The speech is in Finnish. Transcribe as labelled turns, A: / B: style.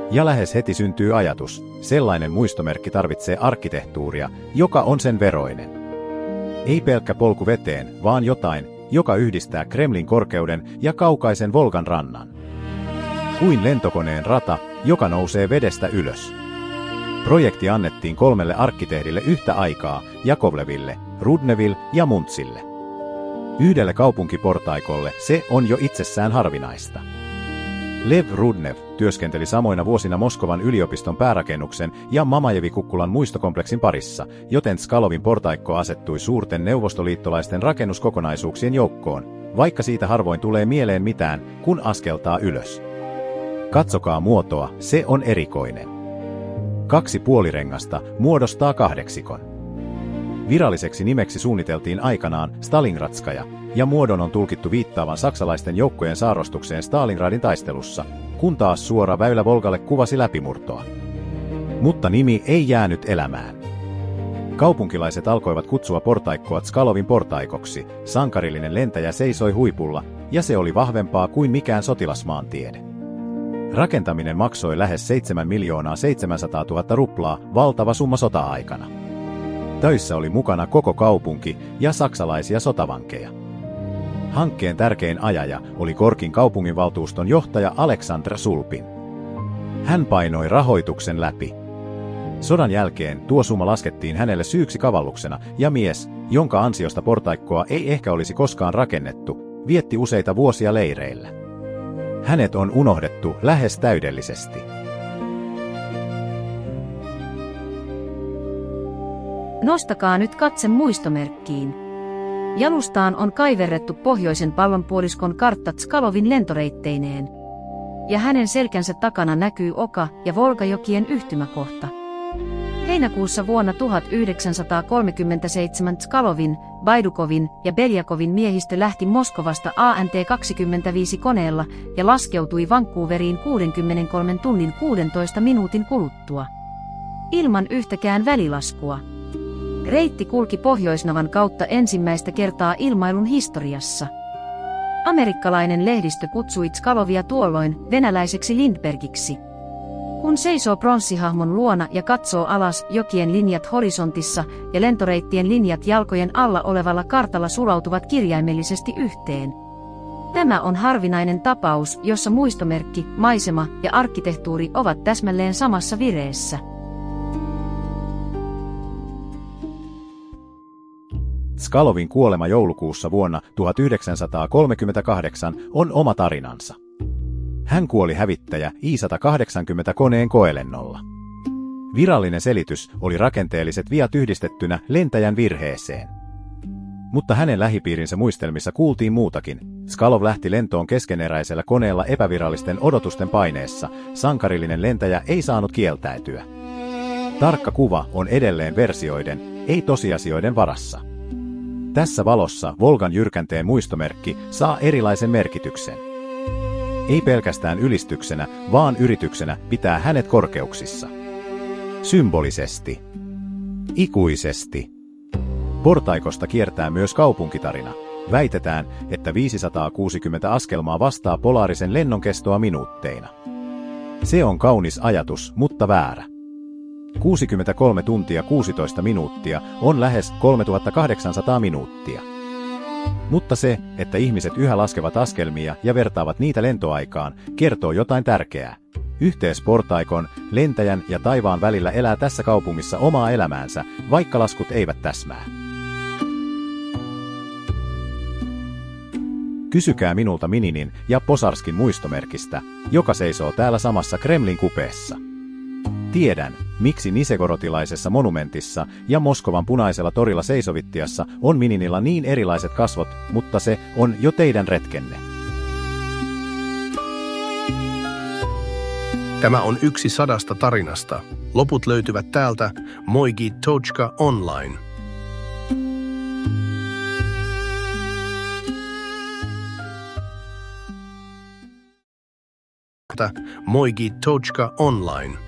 A: Ja lähes heti syntyy ajatus, sellainen muistomerkki tarvitsee arkkitehtuuria, joka on sen veroinen. Ei pelkkä polku veteen, vaan jotain, joka yhdistää Kremlin korkeuden ja kaukaisen Volgan rannan. Kuin lentokoneen rata, joka nousee vedestä ylös. Projekti annettiin 3 arkkitehdille yhtä aikaa, Jakovleville, Rudneville ja Muntsille. Yhdelle kaupunkiportaikolle se on jo itsessään harvinaista. Lev Rudnev työskenteli samoina vuosina Moskovan yliopiston päärakennuksen ja Mamajevi-kukkulan muistokompleksin parissa, joten Tskalovin portaikko asettui suurten neuvostoliittolaisten rakennuskokonaisuuksien joukkoon, vaikka siitä harvoin tulee mieleen mitään, kun askeltaa ylös. Katsokaa muotoa, se on erikoinen. 2 puolirengasta muodostaa kahdeksikon. Viralliseksi nimeksi suunniteltiin aikanaan Stalingradskaja, ja muodon on tulkittu viittaavan saksalaisten joukkojen saarrostukseen Stalingradin taistelussa, kun taas suora väylä Volgalle kuvasi läpimurtoa. Mutta nimi ei jäänyt elämään. Kaupunkilaiset alkoivat kutsua portaikkoa Tskalovin portaikoksi, sankarillinen lentäjä seisoi huipulla, ja se oli vahvempaa kuin mikään sotilasmaantiede. Rakentaminen maksoi lähes 7 700 000 ruplaa, valtava summa sota-aikana. Töissä oli mukana koko kaupunki ja saksalaisia sotavankeja. Hankkeen tärkein ajaja oli Gorkin kaupunginvaltuuston johtaja Aleksandr Sulpin. Hän painoi rahoituksen läpi. Sodan jälkeen tuo summa laskettiin hänelle syyksi kavalluksena, ja mies, jonka ansiosta portaikkoa ei ehkä olisi koskaan rakennettu, vietti useita vuosia leireillä. Hänet on unohdettu lähes täydellisesti.
B: Nostakaa nyt katse muistomerkkiin. Jalustaan on kaiverrettu pohjoisen pallonpuoliskon kartta Tskalovin lentoreitteineen. Ja hänen selkänsä takana näkyy Oka ja Volgajokien yhtymäkohta. Heinäkuussa vuonna 1937 Tskalovin, Baidukovin ja Beljakovin miehistö lähti Moskovasta ANT-25 koneella ja laskeutui Vancouveriin 63 tunnin 16 minuutin kuluttua. Ilman yhtäkään välilaskua. Reitti kulki Pohjoisnavan kautta ensimmäistä kertaa ilmailun historiassa. Amerikkalainen lehdistö kutsui Tskalovia tuolloin venäläiseksi Lindbergiksi. Kun seisoo pronssihahmon luona ja katsoo alas, jokien linjat horisontissa ja lentoreittien linjat jalkojen alla olevalla kartalla sulautuvat kirjaimellisesti yhteen. Tämä on harvinainen tapaus, jossa muistomerkki, maisema ja arkkitehtuuri ovat täsmälleen samassa vireessä.
A: Tskalovin kuolema joulukuussa vuonna 1938 on oma tarinansa. Hän kuoli hävittäjä I-180 koneen koelennolla. Virallinen selitys oli rakenteelliset viat yhdistettynä lentäjän virheeseen. Mutta hänen lähipiirinsä muistelmissa kuultiin muutakin. Tskalovs lähti lentoon keskeneräisellä koneella epävirallisten odotusten paineessa. Sankarillinen lentäjä ei saanut kieltäytyä. Tarkka kuva on edelleen versioiden, ei tosiasioiden varassa. Tässä valossa Volgan jyrkänteen muistomerkki saa erilaisen merkityksen. Ei pelkästään ylistyksenä, vaan yrityksenä pitää hänet korkeuksissa. Symbolisesti. Ikuisesti. Portaikosta kiertää myös kaupunkitarina. Väitetään, että 560 askelmaa vastaa polaarisen lennon kestoa minuutteina. Se on kaunis ajatus, mutta väärä. 63 tuntia 16 minuuttia on lähes 3800 minuuttia. Mutta se, että ihmiset yhä laskevat askelmia ja vertaavat niitä lentoaikaan, kertoo jotain tärkeää. Yhteys portaikon, lentäjän ja taivaan välillä elää tässä kaupungissa omaa elämäänsä, vaikka laskut eivät täsmää. Kysykää minulta Mininin ja Posarskin muistomerkistä, joka seisoo täällä samassa Kremlin kupeessa. Tiedän, miksi nisegorotilaisessa monumentissa ja Moskovan punaisella torilla seisovittiassa on Mininilla niin erilaiset kasvot, mutta se on jo teidän retkenne.
C: Tämä on yksi 100 tarinasta. Loput löytyvät täältä Moigi Tochka Online. Moigi Tochka Online.